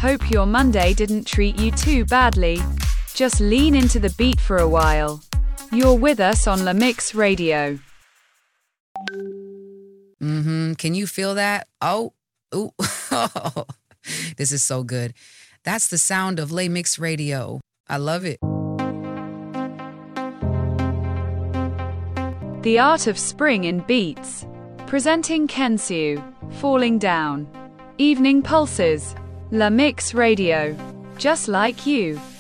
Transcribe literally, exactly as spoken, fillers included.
Hope your Monday didn't treat you too badly. Just lean into the beat for a while. You're with us on La Mix Radio. Mm-hmm. Can you feel that? Oh, ooh. This is so good. That's the sound of La Mix Radio. I love it. The Art of Spring in Beats. Presenting Kensiu, Falling Down. Evening Pulses. La Mix Radio. Just like you.